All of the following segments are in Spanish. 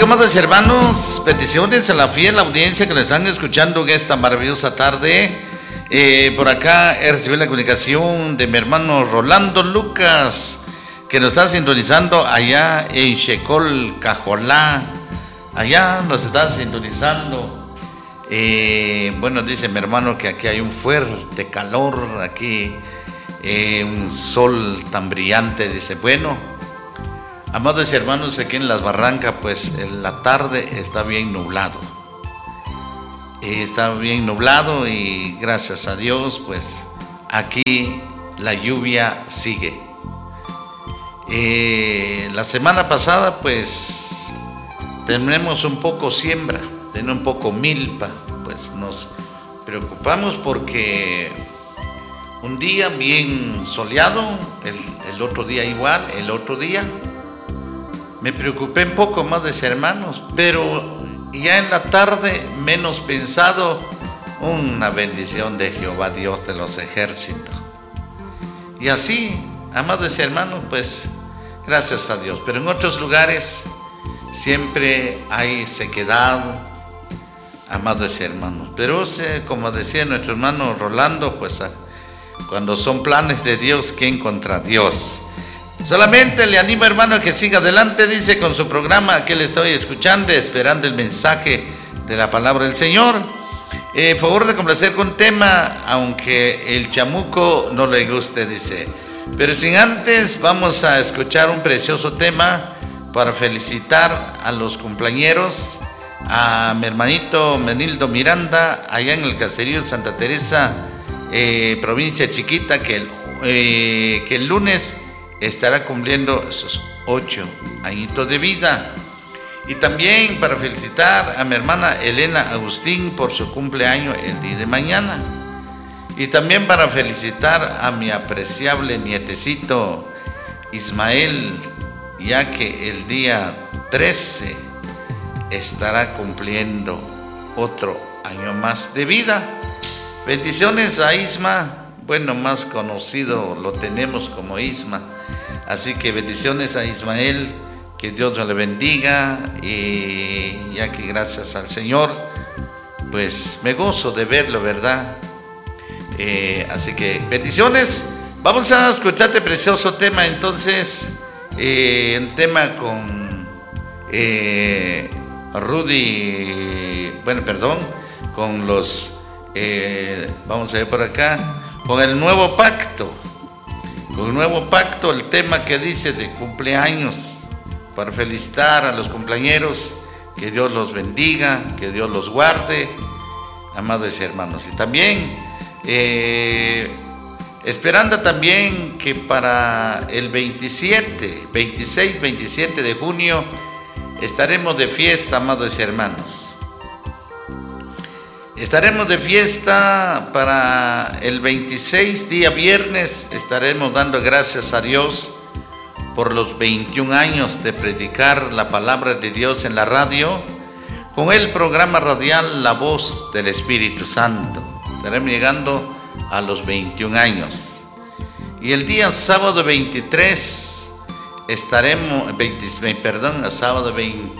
amados hermanos, bendiciones a la fiel audiencia que nos están escuchando en esta maravillosa tarde. Por acá he recibido la comunicación de mi hermano Rolando Lucas, que nos está sintonizando allá en Xecol, Cajolá. Allá nos está sintonizando. Bueno, dice mi hermano que aquí hay un fuerte calor, aquí un sol tan brillante. Dice, bueno, amados hermanos, aquí en Las Barrancas, pues en la tarde está bien nublado. Está bien nublado y gracias a Dios, pues aquí la lluvia sigue. La semana pasada, pues tenemos un poco siembra, tenemos un poco milpa, pues nos preocupamos porque un día bien soleado, el otro día igual, el otro día me preocupé un poco más de hermanos, pero ya en la tarde menos pensado, una bendición de Jehová Dios de los ejércitos. Y así, amados hermanos, pues gracias a Dios. Pero en otros lugares siempre hay sequedad, amados hermanos. Pero como decía nuestro hermano Rolando, pues cuando son planes de Dios, ¿quién contra Dios? Solamente le animo, hermano, a que siga adelante, dice, con su programa que le estoy escuchando, esperando el mensaje de la palabra del Señor. Favor de complacer con tema, aunque el chamuco no le guste, dice. Pero sin antes, vamos a escuchar un precioso tema para felicitar a los cumpleañeros, a mi hermanito Menildo Miranda, allá en el caserío de Santa Teresa, provincia chiquita, que el lunes estará cumpliendo sus 8 añitos de vida. Y también para felicitar a mi hermana Elena Agustín por su cumpleaños el día de mañana. Y también para felicitar a mi apreciable nietecito Ismael, ya que el día 13 estará cumpliendo otro año más de vida. Bendiciones a Isma, bueno, más conocido lo tenemos como Isma. Así que bendiciones a Ismael, que Dios le bendiga, y ya que gracias al Señor, pues me gozo de verlo, ¿verdad? Así que bendiciones. Vamos a escuchar este precioso tema entonces, un tema con con los, vamos a ver por acá, con el nuevo pacto. Un nuevo pacto, el tema que dice de cumpleaños, para felicitar a los cumpleañeros, que Dios los bendiga, que Dios los guarde, amados hermanos. Y también esperando también que para el 26, 27 de junio estaremos de fiesta, amados hermanos. Estaremos de fiesta para el 26, día viernes. Estaremos dando gracias a Dios por los 21 años de predicar la palabra de Dios en la radio, con el programa radial La Voz del Espíritu Santo. Estaremos llegando a los 21 años. Y el día sábado 23 sábado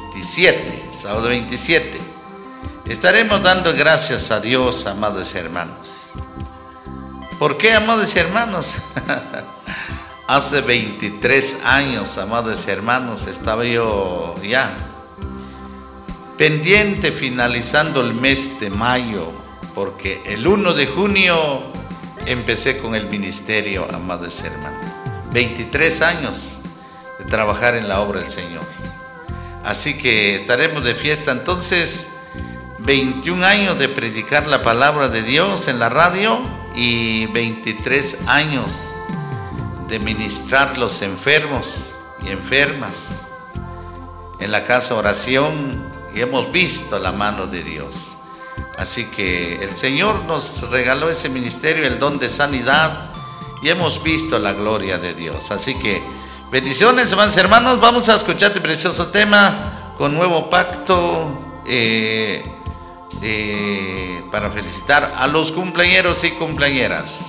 27. Estaremos dando gracias a Dios, amados hermanos. ¿Por qué, amados hermanos? Hace 23 años, amados hermanos, estaba yo ya pendiente, finalizando el mes de mayo, porque el 1 de junio empecé con el ministerio, amados hermanos. 23 años de trabajar en la obra del Señor. Así que estaremos de fiesta entonces. 21 años de predicar la palabra de Dios en la radio y 23 años de ministrar los enfermos y enfermas en la casa oración, y hemos visto la mano de Dios. Así que el Señor nos regaló ese ministerio, el don de sanidad, y hemos visto la gloria de Dios. Así que bendiciones, hermanos y hermanos. Vamos a escuchar este precioso tema con nuevo pacto, para felicitar a los cumpleañeros y cumpleañeras.